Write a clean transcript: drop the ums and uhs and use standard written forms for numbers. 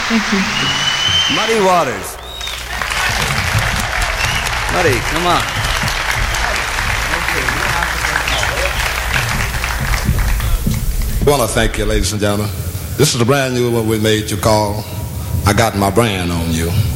Thank you. Muddy Waters. Muddy, come on. I want to thank you, ladies and gentlemen. This is a brand new one we made you call I Got My Brand on You.